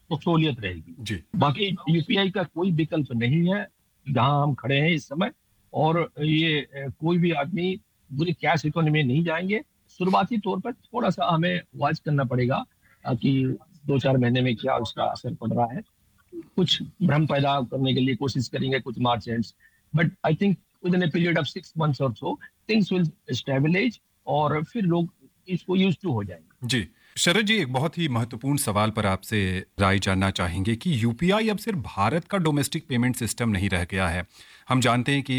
तो सहूलियत रहेगी जी। बाकी यूपीआई का कोई विकल्प नहीं है जहां हम खड़े हैं इस समय। और ये कोई भी आदमी पूरी कैश इकोनॉमी में नहीं जाएंगे। शुरुआती तौर पर थोड़ा सा हमें वॉच करना पड़ेगा कि 2-4 महीने में क्या उसका असर पड़ रहा है। कुछ भ्रम पैदा करने के लिए कोशिश करेंगे कुछ मार्चेंट्स, but I think with in a period of 6 months और सो थिंग्स विल स्टेबलाइज और फिर लोग इसको यूज टू हो जाएंगे। जी। शरद जी, एक बहुत ही महत्वपूर्ण सवाल पर आपसे राय जानना चाहेंगे कि यूपीआई अब सिर्फ भारत का डोमेस्टिक पेमेंट सिस्टम नहीं रह गया है। हम जानते हैं कि